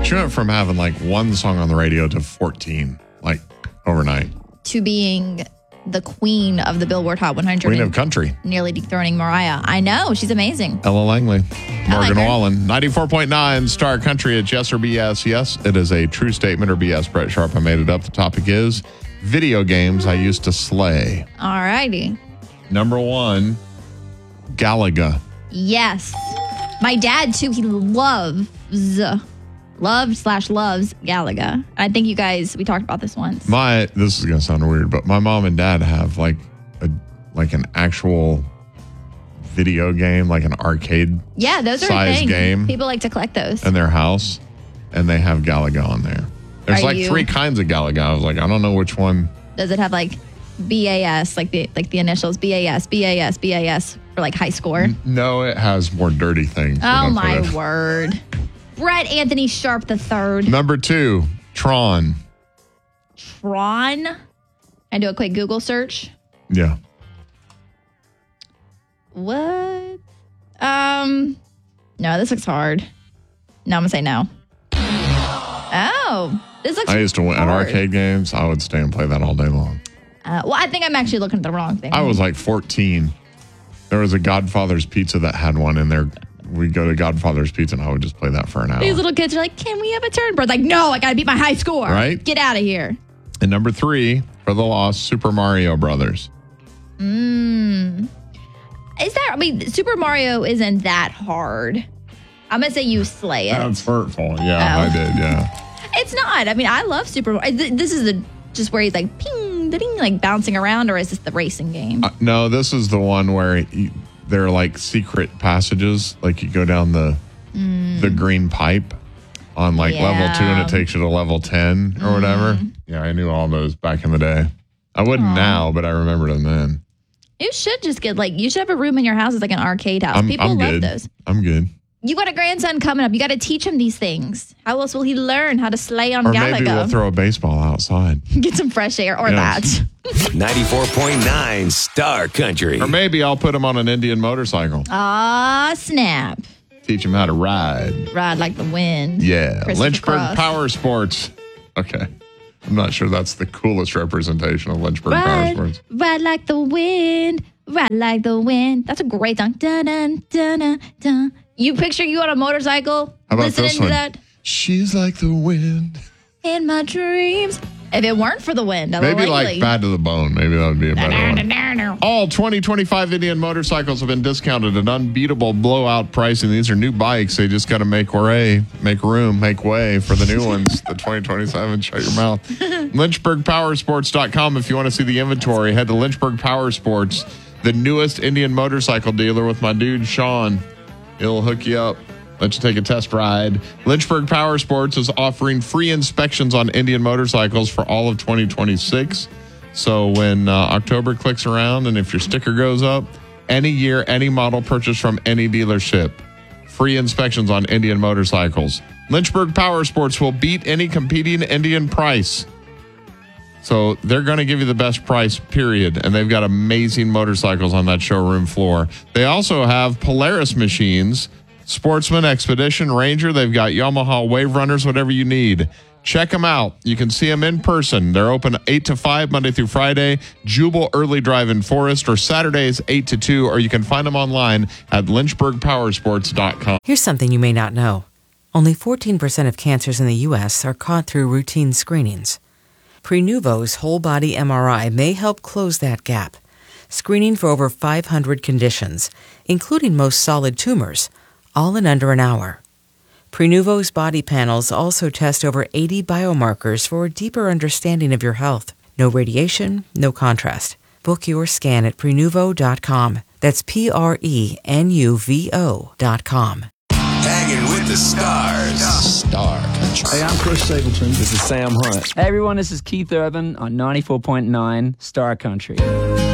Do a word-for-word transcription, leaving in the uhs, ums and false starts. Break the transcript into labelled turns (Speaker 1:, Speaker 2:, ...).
Speaker 1: She went from having like one song on the radio to fourteen, like overnight.
Speaker 2: To being the queen of the Billboard Hot one hundred.
Speaker 1: Queen of country.
Speaker 2: Nearly dethroning Mariah. I know. She's amazing.
Speaker 1: Ella Langley. Morgan
Speaker 2: like
Speaker 1: Wallen. ninety-four point nine Star Country. It's yes or B S. Yes, it is a true statement or B S. Brett Sharp, I made it up. The topic is video games I used to slay.
Speaker 2: All righty.
Speaker 1: Number one, Galaga.
Speaker 2: Yes. My dad, too, he loves, loved slash loves Galaga. I think you guys, we talked about this once.
Speaker 1: My, this is going to sound weird, but my mom and dad have like a like an actual video game, like an arcade
Speaker 2: yeah, those are
Speaker 1: size
Speaker 2: things.
Speaker 1: game.
Speaker 2: People like to collect those.
Speaker 1: In their house, and they have Galaga on there. There's
Speaker 2: Are
Speaker 1: like
Speaker 2: you-
Speaker 1: three kinds of Galaga. I was like, I don't know which one.
Speaker 2: Does it have like B A S, like the like the initials, B A S, B A S, B A S for like high score?
Speaker 1: No, it has more dirty things.
Speaker 2: Oh
Speaker 1: That's
Speaker 2: my
Speaker 1: what it-
Speaker 2: word. Brett Anthony Sharp the third.
Speaker 1: Number two, Tron.
Speaker 2: Tron. I do a quick Google search.
Speaker 1: Yeah.
Speaker 2: What? Um, no, this looks hard. No, I'm gonna say no. Oh, this looks
Speaker 1: I used to win at
Speaker 2: hard.
Speaker 1: arcade games. I would stay and play that all day long.
Speaker 2: Uh, well, I think I'm actually looking at the wrong thing.
Speaker 1: I was like fourteen. There was a Godfather's Pizza that had one in there. We'd go to Godfather's Pizza and I would just play that for an hour.
Speaker 2: These little kids are like, can we have a turn? Brett's like, no, I gotta beat my high score.
Speaker 1: Right?
Speaker 2: Get out of here.
Speaker 1: And number three, for the loss, Super Mario Brothers.
Speaker 2: Mmm. Is that, I mean, Super Mario isn't that hard. I'm gonna say you slay it.
Speaker 1: That's hurtful. Yeah,
Speaker 2: Oh.
Speaker 1: I did. Yeah.
Speaker 2: It's not. I mean, I love Super Mario. Th- This is the just where he's like, ping, ding, like bouncing around, or is this the racing game?
Speaker 1: Uh, no, this is the one where you, there are like secret passages. Like you go down the
Speaker 2: Mm.
Speaker 1: the green pipe on like level two, and
Speaker 2: Yeah.
Speaker 1: it takes you to level ten or whatever. Yeah, I knew all those back in the day. I wouldn't
Speaker 2: Aw.
Speaker 1: now, but I remembered them then.
Speaker 2: You should just get like, you should have a room in your house that's like an arcade house.
Speaker 1: I'm,
Speaker 2: People
Speaker 1: I'm
Speaker 2: love
Speaker 1: good.
Speaker 2: those.
Speaker 1: I'm good.
Speaker 2: You got a grandson coming up. You got to teach him these things. How else will he learn how to slay on
Speaker 1: Or maybe we'll
Speaker 2: Galaga?
Speaker 1: throw a baseball outside.
Speaker 2: Get some fresh air or
Speaker 1: Yes.
Speaker 2: that.
Speaker 3: ninety-four point nine Star Country.
Speaker 1: Or maybe I'll put him on an Indian motorcycle.
Speaker 2: Ah, snap.
Speaker 1: Teach him how to ride.
Speaker 2: Ride like the wind.
Speaker 1: Yeah.
Speaker 2: Christopher
Speaker 1: Lynchburg
Speaker 2: Cross.
Speaker 1: Power Sports. Okay. I'm not sure that's the coolest representation of Lynchburg Power
Speaker 2: Ride,
Speaker 1: Sports.
Speaker 2: ride like the wind. Ride like the wind. That's a great song. Dun, dun, dun, dun, dun. You picture you on a motorcycle
Speaker 1: How about
Speaker 2: listening
Speaker 1: this
Speaker 2: to
Speaker 1: one?
Speaker 2: that
Speaker 1: She's like the wind.
Speaker 2: in my dreams. If it weren't for the wind, I
Speaker 1: Maybe
Speaker 2: would
Speaker 1: like Bad to the Bone. Maybe that would be a better one. All twenty twenty-five Indian motorcycles have been discounted at unbeatable blowout pricing. These are new bikes. They just got to make way, make room, make way for the new ones. The twenty twenty-seven, shut your mouth. Lynchburg Power Sports dot com if you want to see the inventory. Head to Lynchburg Power Sports, the newest Indian motorcycle dealer with my dude, Sean. He'll hook you up. Let you take a test ride. Lynchburg Power Sports is offering free inspections on Indian motorcycles for all of twenty twenty-six. So when uh, October clicks around and if your sticker goes up, any year, any model purchased from any dealership, free inspections on Indian motorcycles. Lynchburg Power Sports will beat any competing Indian price. So they're going to give you the best price, period. And they've got amazing motorcycles on that showroom floor. They also have Polaris machines, Sportsman, Expedition, Ranger. They've got Yamaha Wave Runners, whatever you need. Check them out. You can see them in person. They're open eight to five, Monday through Friday. Jubal Early Drive in Forest, or Saturdays eight to two, or you can find them online at Lynchburg Power Sports dot com.
Speaker 4: Here's something you may not know. Only fourteen percent of cancers in the U S are caught through routine screenings. Prenuvo's whole-body M R I may help close that gap, screening for over five hundred conditions, including most solid tumors, all in under an hour. Prenuvo's body panels also test over eighty biomarkers for a deeper understanding of your health. No radiation, no contrast. Book your scan at Prenuvo dot com. That's P R E N U V O dot com.
Speaker 3: Hanging with the stars.
Speaker 1: Star Country.
Speaker 5: Hey, I'm Chris Stapleton.
Speaker 3: This is Sam Hunt.
Speaker 6: Hey everyone, this is Keith Urban on ninety-four point nine Star Country.